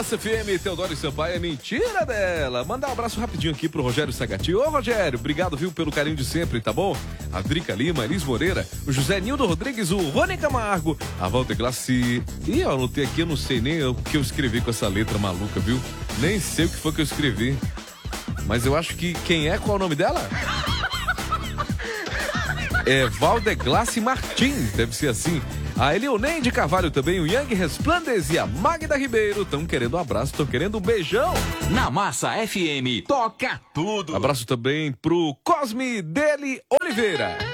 Massa FM, Teodoro Sampaio, é mentira dela. Mandar um abraço rapidinho aqui pro Rogério Sagati. Ô, Rogério, obrigado, viu, pelo carinho de sempre, tá bom? A Drica Lima, Elis Moreira, o José Nildo Rodrigues, o Rony Camargo, a Walter Glaci. Ih, eu anotei aqui, eu não sei nem o que eu escrevi com essa letra maluca, viu? Nem sei o que foi que eu escrevi. Mas eu acho que quem é? Qual é o nome dela? É Valdeglace Martins, deve ser assim. A Elionei de Carvalho também, o Yang Resplandes e a Magda Ribeiro estão querendo um abraço, estão querendo um beijão. Na Massa FM, toca tudo. Abraço também pro Cosme Dele Oliveira.